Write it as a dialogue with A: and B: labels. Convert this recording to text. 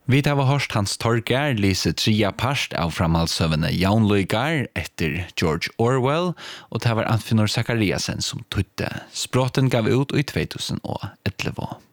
A: Vi har hørt Hans Torger lise 3 part av framhaldsøvende Jaunløygar etter George Orwell, og det var Anfinor Zachariasen som tøtte. Språten gav ut i 2011.